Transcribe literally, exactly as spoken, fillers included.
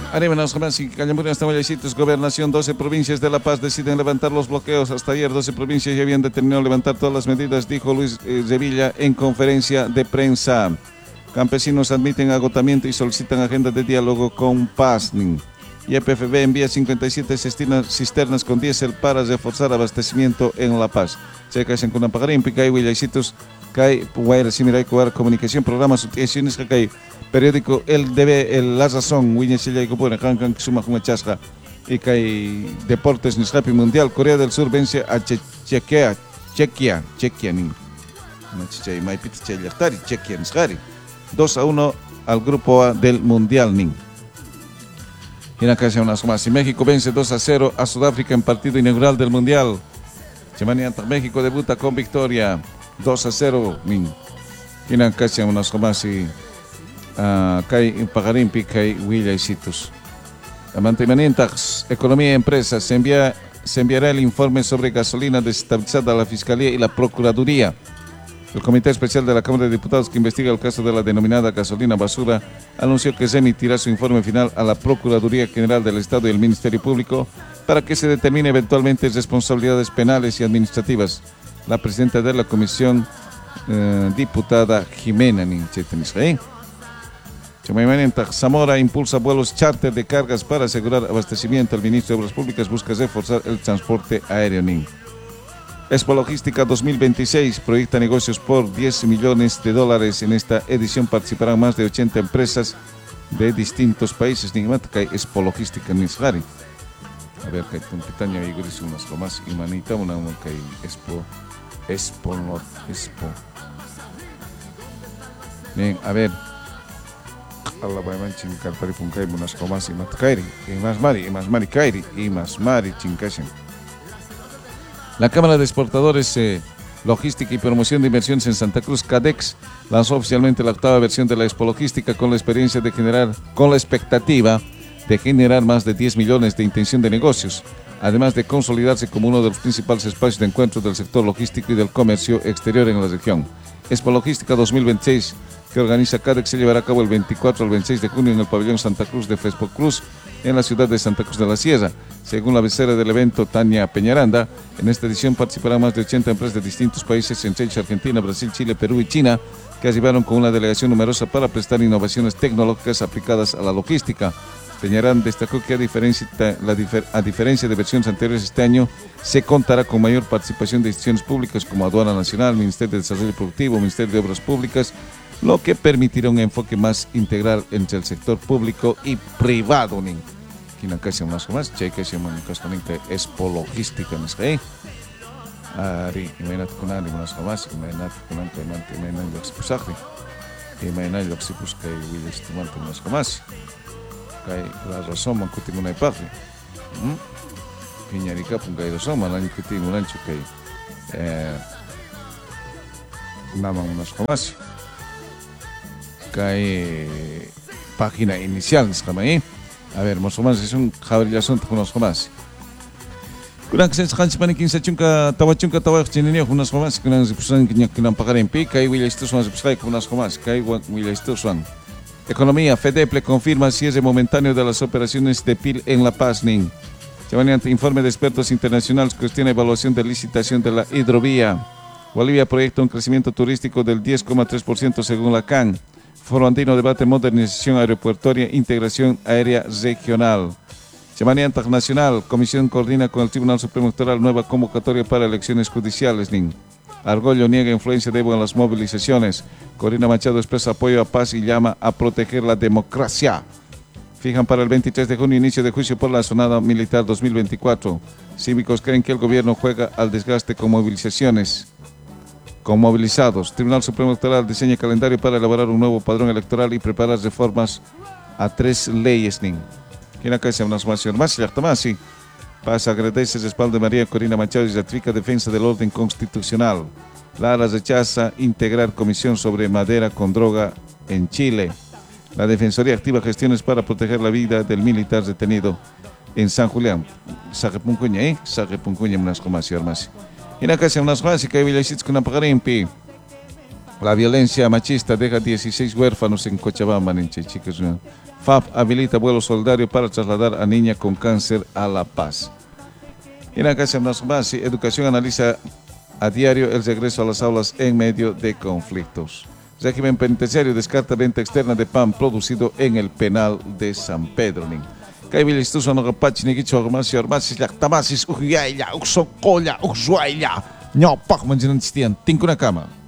Arémenos, jamás y Callamburina hasta Vallecito, gobernación, doce provincias de La Paz deciden levantar los bloqueos. Hasta ayer doce provincias ya habían determinado levantar todas las medidas, dijo Luis eh, Revilla en conferencia de prensa. Campesinos admiten agotamiento y solicitan agenda de diálogo con Paz. Y E P F B envía cincuenta y siete cisternas con diésel para reforzar abastecimiento en La Paz. Checas en Cunapagarín, Picay, Huillaicitos, Cay, Puguayra, Simiray, Cubar, Comunicación, Programas, Utiaciones, Cacay, Periódico El Debe, El La Razón, Huiñasilla y Copura, Hankan, Suma, Humachasja, y Cay, Deportes, Nisrapi Mundial, Corea del Sur vence a Chequia, Chequia, Chequia, Nin. Machichay, Maipita, Chaylachtari, Chequia, Nisjari. dos a uno al grupo A del Mundial, Nin. Y en acá unas más. Y México vence dos a cero a Sudáfrica en partido inaugural del Mundial. México debuta con victoria dos a cero. Y en acá unas más. Y acá en Pagarín, Pica y Huillaicitos. Mantenimiento, economía y empresas. Se, envía, se enviará el informe sobre gasolina desestabilizada a la Fiscalía y la Procuraduría. El Comité Especial de la Cámara de Diputados que investiga el caso de la denominada gasolina basura anunció que se emitirá su informe final a la Procuraduría General del Estado y el Ministerio Público para que se determine eventualmente responsabilidades penales y administrativas. La presidenta de la Comisión, eh, diputada Jimena Ninchetenisraí. Zamora impulsa vuelos charter de cargas para asegurar abastecimiento. El ministro de Obras Públicas busca reforzar el transporte aéreo. Expo Logística dos mil veintiséis proyecta negocios por diez millones de dólares. En esta edición participarán más de ochenta empresas de distintos países. Expo Logística en Israel. A ver, que hay Pitaña y Gris unas más y manita una que hay Expo Expo Not Expo. Bien, a ver. Allah va a manchin carpari punkai unas comas y matkairi y más mari y más mari kairi y más mari chinkashin. La Cámara de Exportadores, eh, Logística y Promoción de Inversiones en Santa Cruz, CADEX, lanzó oficialmente la octava versión de la Expo Logística con la experiencia de generar, con la expectativa de generar más de diez millones de intención de negocios, además de consolidarse como uno de los principales espacios de encuentro del sector logístico y del comercio exterior en la región. Expo Logística dos mil veintiséis, que organiza CADEX, se llevará a cabo el veinticuatro al veintiséis de junio en el pabellón Santa Cruz de Fespo Cruz, en la ciudad de Santa Cruz de la Sierra. Según la vocera del evento, Tania Peñaranda, en esta edición participarán más de ochenta empresas de distintos países, entre ellos Argentina, Brasil, Chile, Perú y China, que arribaron con una delegación numerosa para prestar innovaciones tecnológicas aplicadas a la logística. Peñaranda destacó que a diferencia, la difer, a diferencia de versiones anteriores, este año se contará con mayor participación de instituciones públicas como Aduana Nacional, Ministerio de Desarrollo Productivo, Ministerio de Obras Públicas, lo que permitirá un enfoque más integral entre el sector público y privado. Quien acá se más más, cheque se llama Expo Logística en Israel. Ari, imagínate con Ari más más, imagínate con Ante, imagínate, imagínate lo que se pusajri, imagínate lo que se pusca y Will estimante más más. Kay la razón man kuti una ipagri. Piñarica punga y razón man año kuti un ancho kay. Eh, naman unas más. Kay página inicial ahí. A ver, más o menos es un jabrillación con unos más. Kurang sen sekan sepani quince chunka tawa chunka tawa chinenio con unas más. Kurang sepusan que no pagar en pi. Kay Will estos son sepusai con unas más. Kay Will estos son. Economía, FEDEPLE confirma cierre momentáneo de las operaciones de P I L en La Paz. Nin. Informe de expertos internacionales cuestiona evaluación de licitación de la hidrovía. Bolivia proyecta un crecimiento turístico del diez coma tres por ciento según la C A N. Foro Andino debate modernización aeroportuaria, integración aérea regional. Semana Internacional, Comisión coordina con el Tribunal Supremo Electoral nueva convocatoria para elecciones judiciales. Nin. Argollo niega influencia de Evo en las movilizaciones. Corina Machado expresa apoyo a paz y llama a proteger la democracia. Fijan para el veintitrés de junio inicio de juicio por la sonada militar dos mil veinticuatro. Cívicos creen que el gobierno juega al desgaste con movilizaciones. Con movilizados. Tribunal Supremo Electoral diseña calendario para elaborar un nuevo padrón electoral y preparar reformas a tres leyes. ¿Quién acá se llama una sumación más? Sí. Pasa agradece el respaldo de María Corina Machado y ratifica defensa del orden constitucional. Lara rechaza integrar comisión sobre madera con droga en Chile. La Defensoría activa gestiones para proteger la vida del militar detenido en San Julián. Sagepuncuña, ¿eh? Sagepuncuña, unas comas y armas. Y en acá se unas más y que hay villasits con Ampagarimpi. La violencia machista deja dieciséis huérfanos en Cochabamba, en chicos. F A P habilita vuelo solidario para trasladar a niña con cáncer a La Paz. En la casa más, Educación analiza a diario el regreso a las aulas en medio de conflictos. Régimen penitenciario descarta venta externa de pan producido en el penal de San Pedro. Kaibilistus ano kapatch ni Kicho Armas Armas Tamasis Uhyaya Uksokoya Uksuaya Nyopak manjinan stian tingkuna kama.